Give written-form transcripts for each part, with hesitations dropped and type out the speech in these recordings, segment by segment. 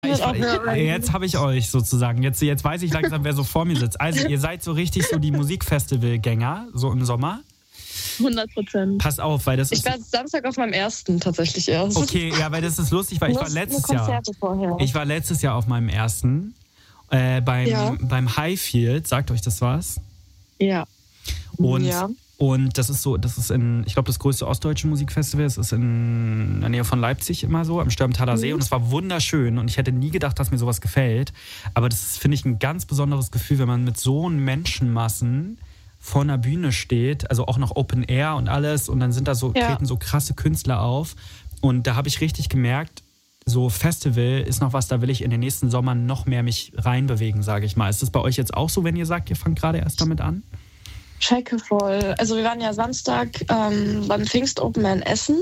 Jetzt habe ich euch sozusagen. Jetzt weiß ich langsam, wer so vor mir sitzt. Also ihr seid so richtig so die Musikfestivalgänger, so im Sommer. 100%. Pass auf, weil das ist... Ich war Samstag auf meinem ersten tatsächlich erst. Okay, ja, weil das ist lustig, weil ich war letztes Jahr auf meinem ersten beim Highfield. Sagt euch das was? Ja. Und das ist ich glaube, das größte ostdeutsche Musikfestival. Es ist in der Nähe von Leipzig immer so, am Stürmtaler See. Und es war wunderschön. Und ich hätte nie gedacht, dass mir sowas gefällt. Aber das ist, finde ich, ein ganz besonderes Gefühl, wenn man mit so einen Menschenmassen vor einer Bühne steht. Also auch noch Open Air und alles. Und dann treten so krasse Künstler auf. Und da habe ich richtig gemerkt, so Festival ist noch was, da will ich in den nächsten Sommern noch mehr mich reinbewegen, sage ich mal. Ist das bei euch jetzt auch so, wenn ihr sagt, ihr fangt gerade erst damit an? Checke voll. Also wir waren ja Samstag beim Pfingst Open Air in Essen.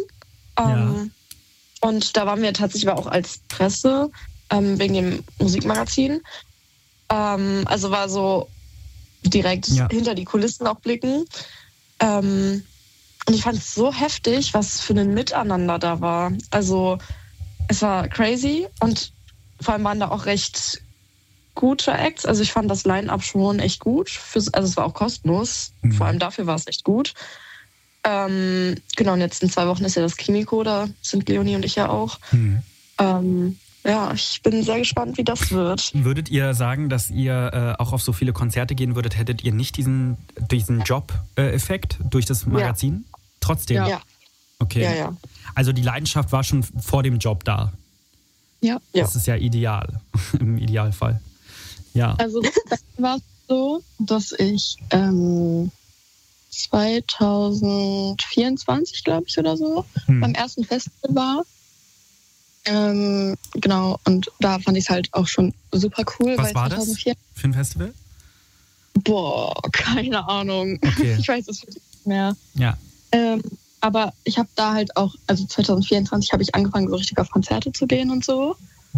Und da waren wir tatsächlich auch als Presse wegen dem Musikmagazin. Also war so direkt hinter die Kulissen auch blicken. Und ich fand es so heftig, was für ein Miteinander da war. Also es war crazy und vor allem waren da auch recht gute Acts. Also ich fand das Line-Up schon echt gut. Also es war auch kostenlos. Vor allem dafür war es echt gut. Genau, und jetzt in 2 Wochen ist ja das Kimiko, da sind Leonie und ich ja auch. Ja, ich bin sehr gespannt, wie das wird. Würdet ihr sagen, dass ihr auch auf so viele Konzerte gehen würdet, hättet ihr nicht diesen Job-Effekt durch das Magazin? Ja. Trotzdem? Ja. Okay. Ja. Also die Leidenschaft war schon vor dem Job da? Ja. Das ist ja ideal, im Idealfall. Ja. Also das war so, dass ich 2024, glaube ich, oder so, beim ersten Festival war. Genau, und da fand ich es halt auch schon super cool. Was war das für ein Festival? Boah, keine Ahnung. Okay. Ich weiß es nicht mehr. Ja. Aber ich habe da halt auch, also 2024 habe ich angefangen, so richtig auf Konzerte zu gehen und so.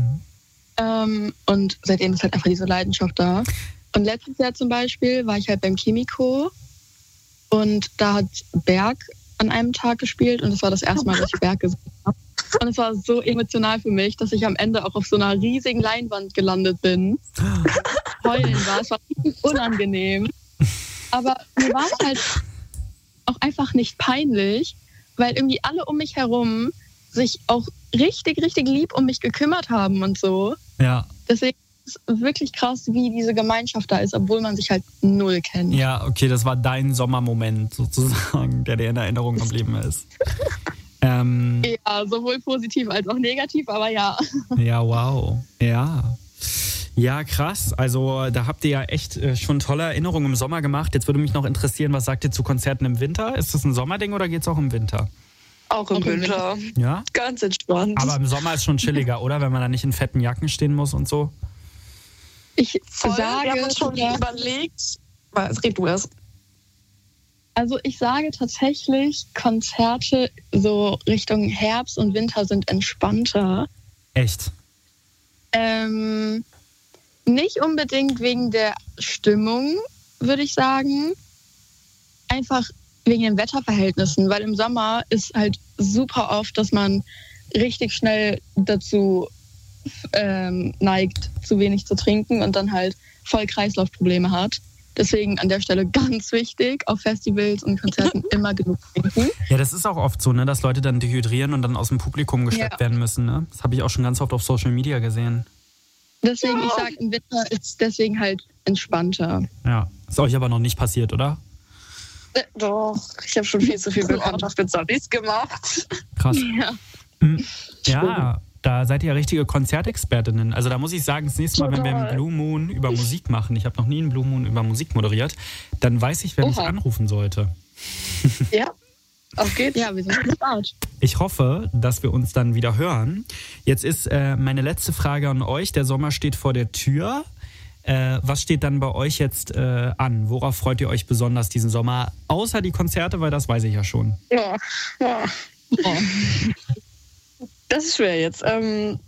Und seitdem ist halt einfach diese Leidenschaft da. Und letztes Jahr zum Beispiel war ich halt beim Kimiko und da hat Berg an einem Tag gespielt und das war das erste Mal, dass ich Berg gesehen habe. Und es war so emotional für mich, dass ich am Ende auch auf so einer riesigen Leinwand gelandet bin. Heulen war, es war richtig unangenehm. Aber mir war es halt auch einfach nicht peinlich, weil irgendwie alle um mich herum sich auch richtig, richtig lieb um mich gekümmert haben und so. Ja. Deswegen ist es wirklich krass, wie diese Gemeinschaft da ist, obwohl man sich halt null kennt. Ja, okay, das war dein Sommermoment sozusagen, der dir in Erinnerung geblieben ist. Ja, sowohl positiv als auch negativ, aber ja. Ja, wow. Ja. Ja, krass. Also da habt ihr ja echt schon tolle Erinnerungen im Sommer gemacht. Jetzt würde mich noch interessieren, was sagt ihr zu Konzerten im Winter? Ist das ein Sommerding oder geht's auch im Winter? Auch im Winter. Ja? Ganz entspannt. Aber im Sommer ist schon chilliger, oder? Wenn man da nicht in fetten Jacken stehen muss und so. Wir haben uns schon überlegt. Red du erst. Also ich sage tatsächlich, Konzerte so Richtung Herbst und Winter sind entspannter. Echt? Nicht unbedingt wegen der Stimmung, würde ich sagen. Einfach wegen den Wetterverhältnissen, weil im Sommer ist halt super oft, dass man richtig schnell dazu neigt, zu wenig zu trinken und dann halt voll Kreislaufprobleme hat. Deswegen an der Stelle ganz wichtig, auf Festivals und Konzerten immer genug trinken. Ja, das ist auch oft so, ne, dass Leute dann dehydrieren und dann aus dem Publikum geschleppt werden müssen. Ne? Das habe ich auch schon ganz oft auf Social Media gesehen. Deswegen, ich sage, im Winter ist deswegen halt entspannter. Ja, ist euch aber noch nicht passiert, oder? Doch, ich habe schon viel zu viel Bekanntschaft mit Salis gemacht. Krass. Ja. Ja, da seid ihr ja richtige Konzertexpertinnen. Also da muss ich sagen, das nächste Mal, wenn wir einen Blue Moon über Musik machen, ich habe noch nie einen Blue Moon über Musik moderiert, dann weiß ich, wer mich anrufen sollte. Ja, auf geht's. Ja, wir sind gespannt. Ich hoffe, dass wir uns dann wieder hören. Jetzt ist meine letzte Frage an euch. Der Sommer steht vor der Tür. Was steht dann bei euch jetzt an? Worauf freut ihr euch besonders diesen Sommer? Außer die Konzerte, weil das weiß ich ja schon. Ja. Das ist schwer jetzt. Ich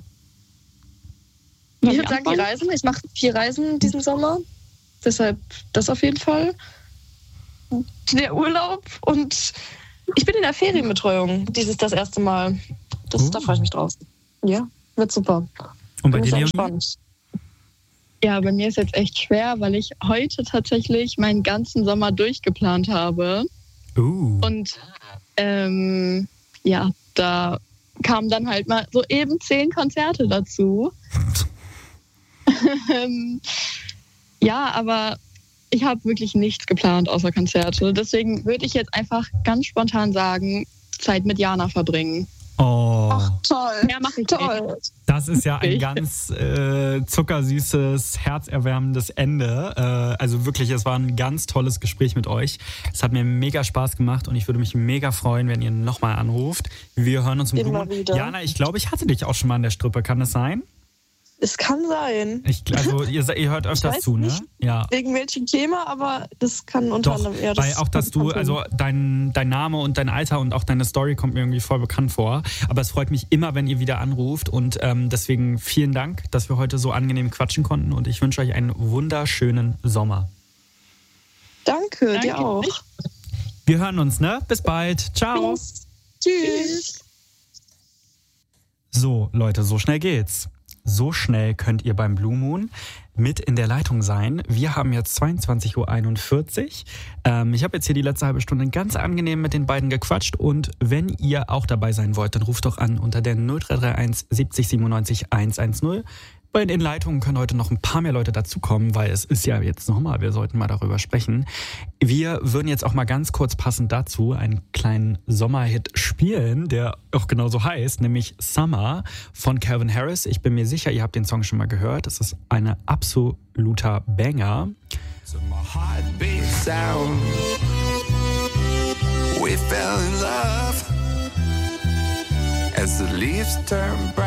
würde sagen, die Reisen. Ich mache 4 Reisen diesen Sommer. Deshalb das auf jeden Fall. Der Urlaub und ich bin in der Ferienbetreuung. Das erste Mal. Da freue ich mich drauf. Ja, wird super. Und bei dir, Leonie? Spannend. Ja, bei mir ist jetzt echt schwer, weil ich heute tatsächlich meinen ganzen Sommer durchgeplant habe. Und ja, da kamen dann halt mal so eben 10 Konzerte dazu. Ja, aber ich habe wirklich nichts geplant außer Konzerte. Deswegen würde ich jetzt einfach ganz spontan sagen, Zeit mit Jana verbringen. Oh. Ach, toll. Mehr mache ich toll. nicht. Das ist ja ein ganz zuckersüßes, herzerwärmendes Ende. Also wirklich, es war ein ganz tolles Gespräch mit euch. Es hat mir mega Spaß gemacht und ich würde mich mega freuen, wenn ihr nochmal anruft. Wir hören uns im Immer wieder. Jana, ich glaube, ich hatte dich auch schon mal an der Strippe. Kann das sein? Es kann sein. Also ihr hört öfters zu, ne? Ja. Wegen welchem Thema, aber das kann unter anderem eher weil auch, dass du, also dein Name und dein Alter und auch deine Story kommt mir irgendwie voll bekannt vor. Aber es freut mich immer, wenn ihr wieder anruft und deswegen vielen Dank, dass wir heute so angenehm quatschen konnten und ich wünsche euch einen wunderschönen Sommer. Danke, dir auch. Wir hören uns, ne? Bis bald. Ciao. Tschüss. So, Leute, so schnell geht's. So schnell könnt ihr beim Blue Moon mit in der Leitung sein. Wir haben jetzt 22.41 Uhr. Ich habe jetzt hier die letzte halbe Stunde ganz angenehm mit den beiden gequatscht und wenn ihr auch dabei sein wollt, dann ruft doch an unter der 0331 70 97 110. Bei den Leitungen können heute noch ein paar mehr Leute dazukommen, weil es ist ja jetzt nochmal, wir sollten mal darüber sprechen. Wir würden jetzt auch mal ganz kurz passend dazu einen kleinen Sommerhit spielen, der auch genauso heißt, nämlich Summer von Calvin Harris. Ich bin mir sicher, ihr habt den Song schon mal gehört. Es ist ein absoluter Banger. So my heart beats sound. We fell in love as the leaves turn brown.